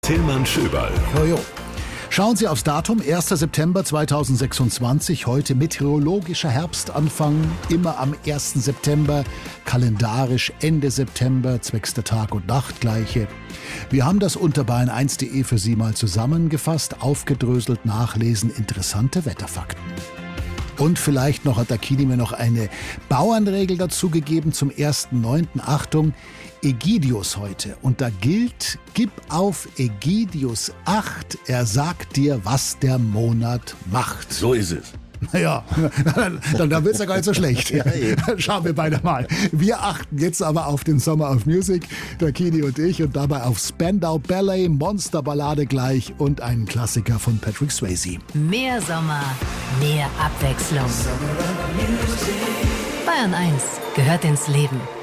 Tilman Schöberl. Jojo. Schauen Sie aufs Datum, 1. September 2026, heute meteorologischer Herbstanfang, immer am 1. September, kalendarisch Ende September, zwecks der Tag- und Nachtgleiche. Wir haben das unter bayern1.de für Sie mal zusammengefasst, aufgedröselt, nachlesen, interessante Wetterfakten. Und vielleicht noch hat der Kini mir noch eine Bauernregel dazugegeben zum 1.9. Achtung, Ägidius heute. Und da gilt, gib auf Ägidius Acht, er sagt dir, was der Monat macht. So ist es. Naja, dann wird es ja gar nicht so schlecht. Ja, schauen wir beide mal. Wir achten jetzt aber auf den Summer of Music, der Kini und ich, und dabei auf Spandau Ballet, Monsterballade gleich und einen Klassiker von Patrick Swayze. Mehr Sommer, mehr Abwechslung. Bayern 1 gehört ins Leben.